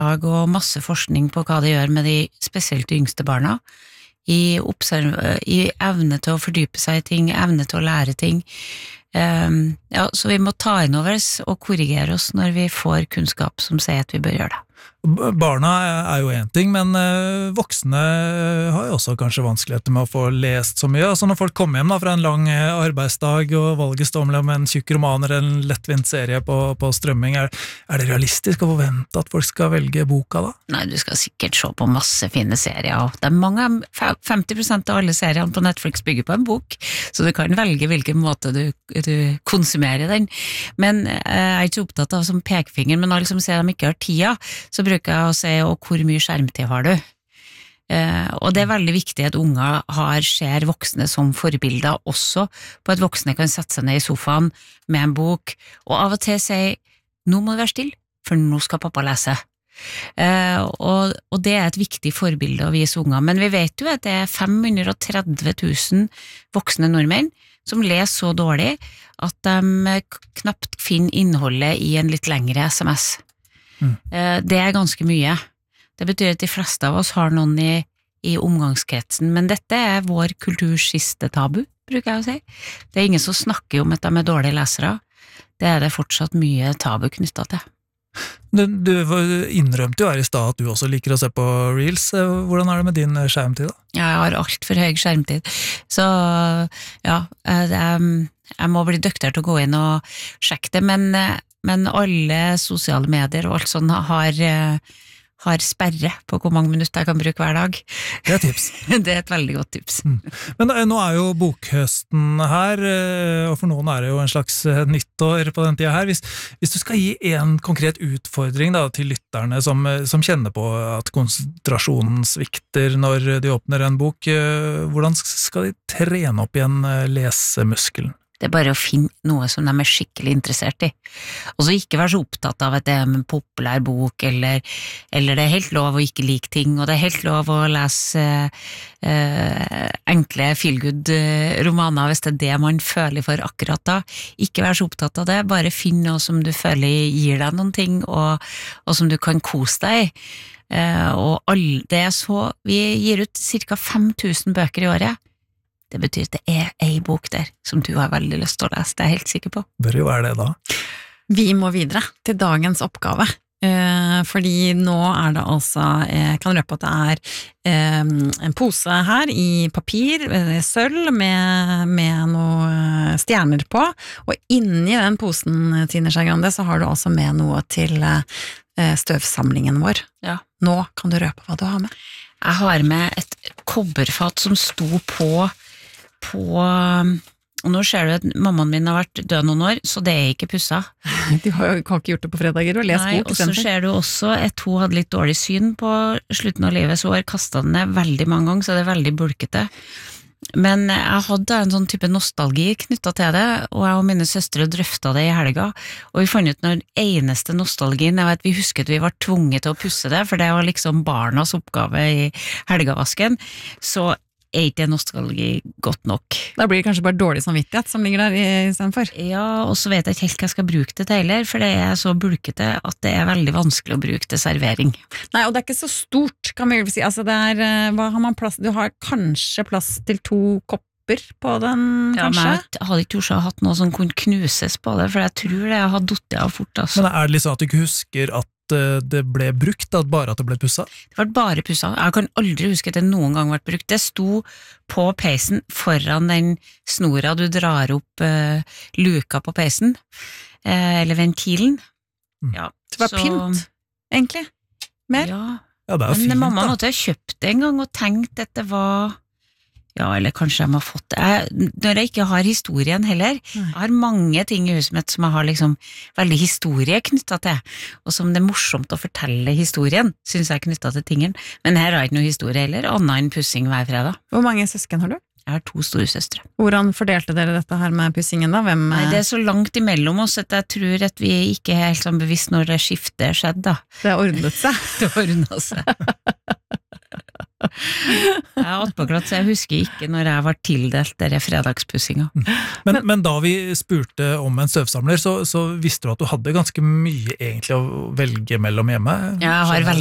og masse forskning på hva det gjør med de spesielt de yngste barna, i evne til å fordype seg i ting, evne til å lære ting. Ja, så vi må ta inn over oss og korrigere oss når vi får kunnskap som sier at vi bør gjøre det. Barna jo en ting, men voksne har jo også kanskje vanskeligheter med å få lest så mye. Altså når folk kommer hjem da, fra en lang arbeidsdag og valget står mellom en tjukk roman eller en lettvint serie på strømming, det realistisk å forvente at folk skal velge boka da? Nei, du skal sikkert se på masse fine serier, og det mange, 50% av alle seriene på Netflix bygger på en bok, så du kan velge hvilken måte du konsumerer den. Men jeg ikke opptatt av som pekefinger, men alle som sier de ikke har tida, så bruker jeg å si, og hvor mye skjermtid har du? Og det veldig viktig at unger ser voksne som forbilder, også på at voksne kan sette seg ned i sofaen med en bok, og av og til si, nå må du være stille, for nå skal pappa lese. Og det et viktig forbilde å vise unger, men vi vet jo at det 530 000 voksne nordmenn som leser så dårlig at de knapt finner innholdet i en litt lengre SMS. Det ganske mye. Det betyr at de fleste av oss har noen i omgangskretsen, men dette vår kulturs siste tabu, bruker jeg å si. Det ingen som snakker om at de dårlige lesere. Det det fortsatt mye tabu knyttet til. Du innrømte jo her i stad at du også liker å se på Reels. Hvordan det med din skjermtid da? Jeg har alt for høy skjermtid, så ja, jeg må bli dyktigere til å gå inn og sjekke det, men alle sosiale medier og alt sånt har sperre på hvor mange minutter jeg kan bruke hver dag. Det tips. Det et veldig godt tips. Men nå jo bokhøsten her, og for noen det jo en slags nyttår på den tida her. Hvis du skal gi en konkret utfordring da, til lytterne som kjenner på at konsentrasjonen svikter når de åpner en bok, hvordan skal de trene opp igjen lesemuskelen? Det bare å finne noe som de skikkelig interessert i. Og så ikke være så opptatt av at det en populær bok, eller det helt lov å ikke like ting, og det helt lov å lese enkle feel-good-romaner hvis det det man føler for akkurat da. Ikke være så opptatt av det, bare finn noe som du føler gir deg noen ting, og som du kan kose deg i. Og det så, vi gir ut cirka 5000 bøker i året. Det betyr at det en bok der som du har veldig lyst til å lese, det jeg helt sikker på. Bør jo være det da. Vi må videre til dagens oppgave, fordi nå det altså, jeg kan røpe at det en pose her i papir, sølv med noen stjerner på, og inni den posen, Trine Skei Grande, så har du altså med noe til støvsamlingen vår. Ja. Nå kan du røpe hva du har med. Jeg har med et kobberfat som sto på og nå ser du at mammaen min har vært død noen år, så det ikke pusset. Du har ikke gjort det på fredager og lest bok. Og så ser du også at hun hadde litt dårlig syn på slutten av livet, så hun har kastet den ned veldig mange ganger, så det veldig bulkete. Men jeg hadde en sånn type nostalgi knyttet til det, og jeg og mine søstre drøftet det i helga, og vi fant ut når eneste nostalgien at vi husket at vi var tvunget til å pusse det, for det var liksom barnas oppgave i helgavasken, så ikke nostalgi godt nok. Da blir det kanskje bare dårlig samvittighet som ligger der i stedet for. Ja, og så vet jeg ikke helt hva jeg skal bruke det til heller, for det så bulkete at det veldig vanskelig å bruke til servering. Nei, og det ikke så stort, kan vi vel si. Altså det hva har man plass? Du har kanskje plass til 2 kopper på den, kanskje? Ja, men jeg hadde ikke også hatt noe som kunne knuses på det, for jeg tror det har duttet av fort. Altså. Men det litt sånn at du ikke husker at det ble brukt, bare at det ble pusset? Det ble bare pusset. Jeg kan aldri huske at det noen gang ble brukt. Det sto på peisen foran den snora du drar opp luka på peisen, eller ventilen. Ja, det var pynt, egentlig. Mer? Ja, det fint, mamma måtte ha kjøpt det en gang og tenkt at det var... Ja, eller kanskje jeg må ha fått det. Når jeg ikke har historien heller, jeg har mange ting i huset mitt som jeg har liksom veldig historie knyttet til, og som det morsomt å fortelle historien, synes jeg knyttet til tingen. Men her har jeg ikke noe historie heller, annet enn pussing hver fredag. Hvor mange søsken har du? Jeg har 2 store søstre. Hvordan fordelte dere dette her med pussingen da? Nei, det så langt imellom oss at jeg tror at vi ikke helt sånn bevisst når det skiftet skjedde da. Det har ordnet seg. Det ordnet seg. Jeg er attpåklatt, så jeg husker ikke når jeg var tildelt dere fredagspussinga. Men da vi spurte om en støvsamler, så visste du at du hadde ganske mye egentlig å velge mellom hjemme? Jeg har veldig